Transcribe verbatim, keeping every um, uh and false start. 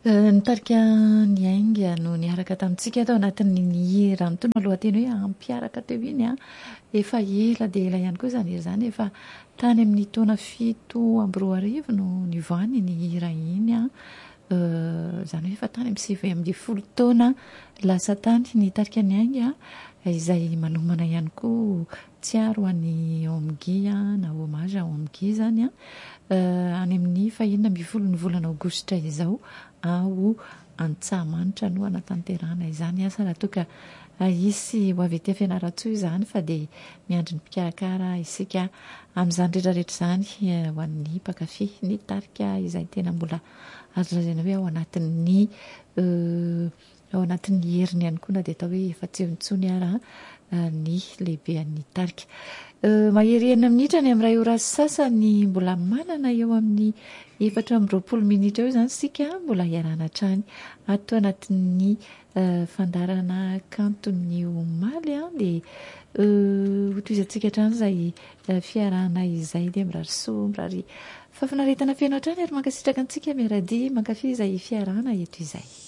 Nitarika ny ainga no niaraka tamintsika tao anatin'ny raha mitondra lohateny hoe ampiaraka teo iny a, efa ela dia ela ihany koa izany hira izany, efa tany amin'ny taona fito amby roa arivo no nivoahany ny hira iny a. Izany hoe efa tany amin'ny sivy amby folo taona lasa tany nitarika ny ainga, izay manomana ihany koa tsiaro an'i Omgy na hommage à Omgy izany a, any amin'ny fahaenina ambin'ny folo ny volana aogositra izao ao Antsahamanitra no anatanterahana izany asa raha toa ka hisy ho avy etỳ Fianarantsoa izany, fa dia miandry ny mpikarakara isika amin'izany rehetrarehetra izany ho an'ny mpankafy nitarika izay tena mbola azo lazaina hoe ao anatin'ny ao anatin'ny heriny ihany koa na dia atao hoe efa tsy eo intsony ary ny lehibehan'ny tarika. Mahery enina minitra ny amin'ny iray ora sasany, mbola manana eo amin'ny efatra amby roapolo minitra eo izany sika mbola iarana hatrany ato anatin'ny fandarana kanton'ny omaly a, dia hotoizantsika hatrany izay fiarahana izay dia mirary soa mirary fafinaretana feno hatrany ary mankasitraka antsika miaradia mankafy izay fiarahana eto izay.